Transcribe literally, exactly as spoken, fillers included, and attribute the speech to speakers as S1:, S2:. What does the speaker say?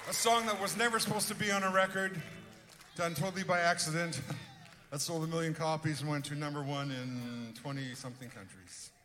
S1: A song that was never supposed to be on a record, done totally by accident, that sold a million copies and went to number one in twenty-something countries.